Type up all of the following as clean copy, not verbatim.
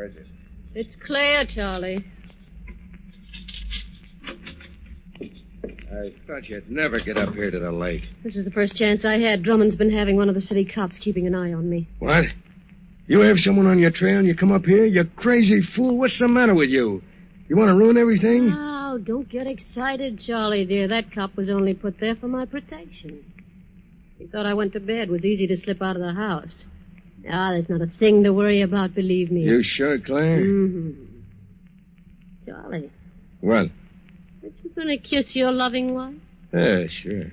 Where is it? It's Claire, Charlie. I thought you'd never get up here to the lake. This is the first chance I had. Drummond's been having one of the city cops keeping an eye on me. What? You have someone on your trail and you come up here? You crazy fool. What's the matter with you? You want to ruin everything? Oh, don't get excited, Charlie, dear. That cop was only put there for my protection. He thought I went to bed. It was easy to slip out of the house. Ah, there's not a thing to worry about, believe me. You sure, Claire? Mm-hmm. Charlie. What? Aren't you going to kiss your loving wife? Yeah, sure.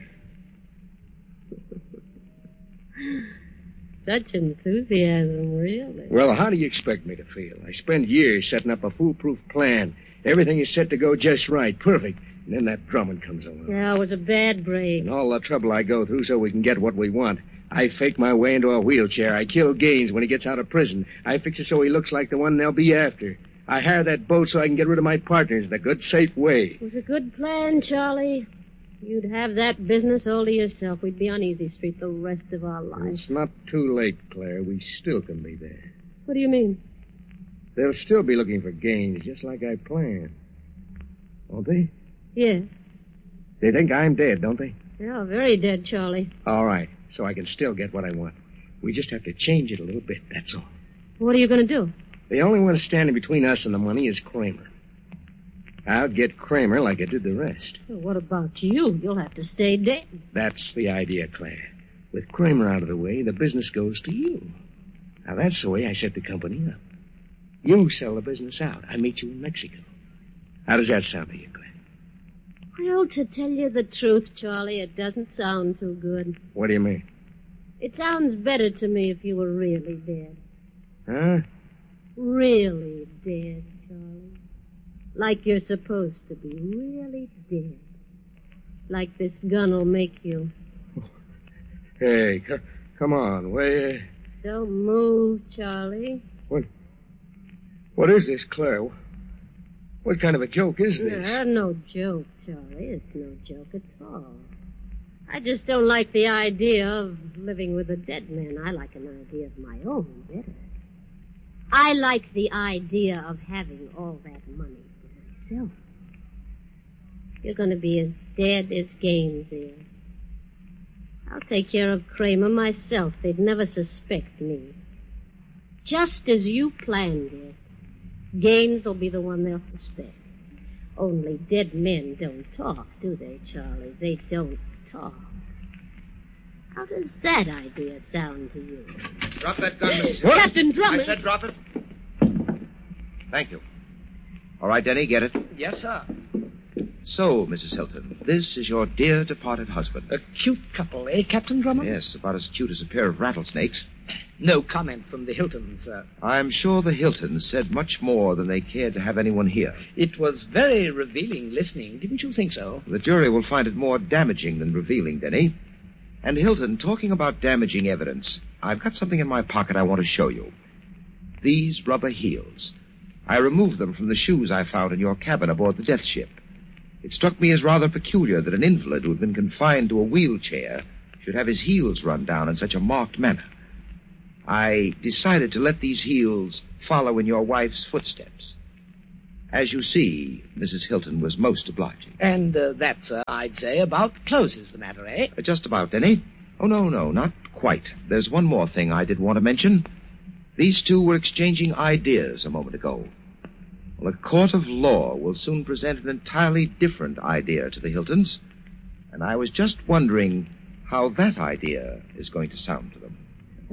Such enthusiasm, really. Well, how do you expect me to feel? I spend years setting up a foolproof plan. Everything is set to go just right, perfect. And then that Drummond comes along. Yeah, it was a bad break. And all the trouble I go through so we can get what we want. I fake my way into a wheelchair. I kill Gaines when he gets out of prison. I fix it so he looks like the one they'll be after. I hire that boat so I can get rid of my partners in a good, safe way. It was a good plan, Charlie. You'd have that business all to yourself. We'd be on Easy Street the rest of our lives. It's not too late, Claire. We still can be there. What do you mean? They'll still be looking for Gaines, just like I planned. Won't they? Yeah. They think I'm dead, don't they? Yeah, very dead, Charlie. All right, so I can still get what I want. We just have to change it a little bit, that's all. What are you going to do? The only one standing between us and the money is Kramer. I'll get Kramer like I did the rest. Well, what about you? You'll have to stay dead. That's the idea, Claire. With Kramer out of the way, the business goes to you. Now, that's the way I set the company up. You sell the business out. I meet you in Mexico. How does that sound to you, Claire? Well, to tell you the truth, Charlie, it doesn't sound too good. What do you mean? It sounds better to me if you were really dead. Huh? Really dead, Charlie. Like you're supposed to be. Really dead. Like this gun'll make you. Hey, come on. Wait. Don't move, Charlie. What is this, Claire? What kind of a joke is this? No joke, Charlie. It's no joke at all. I just don't like the idea of living with a dead man. I like an idea of my own better. I like the idea of having all that money for myself. You're going to be as dead as Gaines is. I'll take care of Kramer myself. They'd never suspect me. Just as you planned it. Gaines will be the one they'll suspect. Only dead men don't talk, do they, Charlie? They don't talk. How does that idea sound to you? Drop that gun, Mrs. What? Captain Drummond! I said drop it. Thank you. All right, Denny, get it? Yes, sir. So, Mrs. Hilton, this is your dear departed husband. A cute couple, eh, Captain Drummond? Yes, about as cute as a pair of rattlesnakes. No comment from the Hiltons, sir. I'm sure the Hiltons said much more than they cared to have anyone hear. It was very revealing listening, didn't you think so? The jury will find it more damaging than revealing, Denny. And Hilton, talking about damaging evidence, I've got something in my pocket I want to show you. These rubber heels. I removed them from the shoes I found in your cabin aboard the Death Ship. It struck me as rather peculiar that an invalid who had been confined to a wheelchair should have his heels run down in such a marked manner. I decided to let these heels follow in your wife's footsteps. As you see, Mrs. Hilton was most obliging. And that, sir, I'd say, about closes the matter, eh? Just about, Denny. Oh, no, not quite. There's one more thing I did want to mention. These two were exchanging ideas a moment ago. Well, a court of law will soon present an entirely different idea to the Hiltons, and I was just wondering how that idea is going to sound to them.